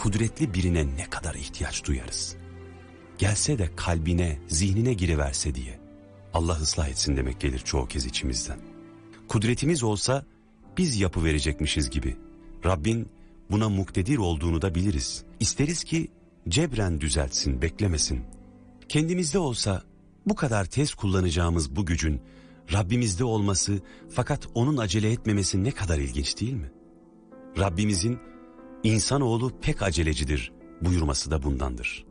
kudretli birine ne kadar ihtiyaç duyarız. Gelse de kalbine, zihnine giriverse diye. Allah ıslah etsin demek gelir çoğu kez içimizden. Kudretimiz olsa biz yapıverecekmişiz gibi. Rabbin buna muktedir olduğunu da biliriz. İsteriz ki cebren düzeltsin, beklemesin. Kendimizde olsa bu kadar tez kullanacağımız bu gücün Rabbimizde olması fakat onun acele etmemesi ne kadar ilginç değil mi? Rabbimizin insanoğlu pek acelecidir buyurması da bundandır.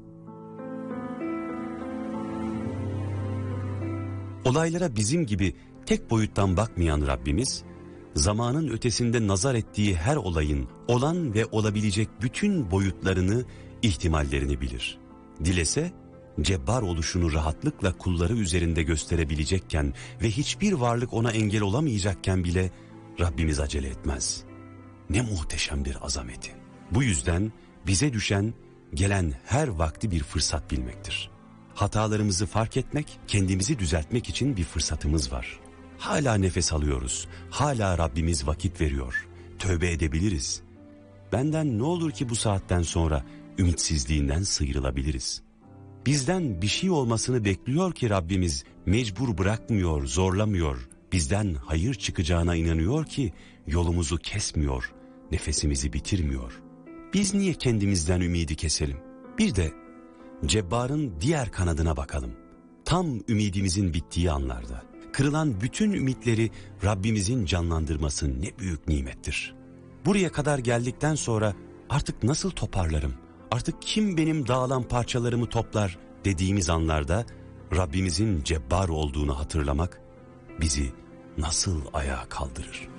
Olaylara bizim gibi tek boyuttan bakmayan Rabbimiz, zamanın ötesinde nazar ettiği her olayın olan ve olabilecek bütün boyutlarını, ihtimallerini bilir. Dilese, cebbar oluşunu rahatlıkla kulları üzerinde gösterebilecekken ve hiçbir varlık ona engel olamayacakken bile Rabbimiz acele etmez. Ne muhteşem bir azameti. Bu yüzden bize düşen gelen her vakti bir fırsat bilmektir. Hatalarımızı fark etmek, kendimizi düzeltmek için bir fırsatımız var. Hala nefes alıyoruz, hala Rabbimiz vakit veriyor. Tövbe edebiliriz. Benden ne olur ki bu saatten sonra ümitsizliğinden sıyrılabiliriz. Bizden bir şey olmasını bekliyor ki Rabbimiz mecbur bırakmıyor, zorlamıyor. Bizden hayır çıkacağına inanıyor ki yolumuzu kesmiyor, nefesimizi bitirmiyor. Biz niye kendimizden ümidi keselim? Bir de Cebbar'ın diğer kanadına bakalım. Tam ümidimizin bittiği anlarda, kırılan bütün ümitleri Rabbimizin canlandırması ne büyük nimettir. Buraya kadar geldikten sonra artık nasıl toparlarım? Artık kim benim dağılan parçalarımı toplar dediğimiz anlarda Rabbimizin cebbar olduğunu hatırlamak bizi nasıl ayağa kaldırır?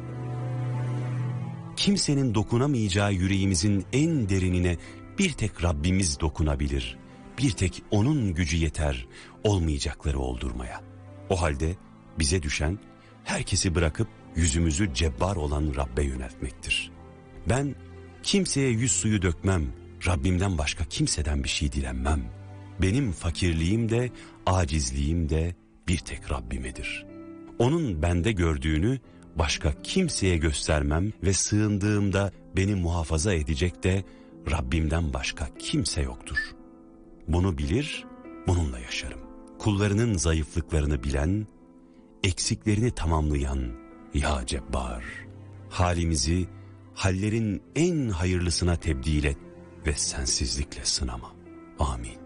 Kimsenin yüreğimizin en derinine bir tek Rabbimiz dokunabilir. Bir tek onun gücü yeter olmayacakları oldurmaya. O halde bize düşen herkesi bırakıp yüzümüzü cebbar olan Rabbe yöneltmektir. Ben kimseye yüz suyu dökmem, Rabbimden başka kimseden bir şey dilenmem. Benim fakirliğim de acizliğim de bir tek Rabbimedir. Onun bende gördüğünü başka kimseye göstermem ve sığındığımda beni muhafaza edecek de Rabbimden başka kimse yoktur. Bunu bilir, bununla yaşarım. Kullarının zayıflıklarını bilen, eksiklerini tamamlayan ya Cebbar, halimizi hallerin en hayırlısına tebdil et ve sensizlikle sınama. Amin.